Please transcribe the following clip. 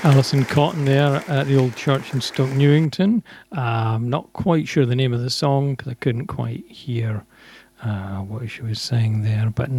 Alison Cotton there at the old church in Stoke Newington. Not quite sure the name of the song because I couldn't quite hear what she was saying there, but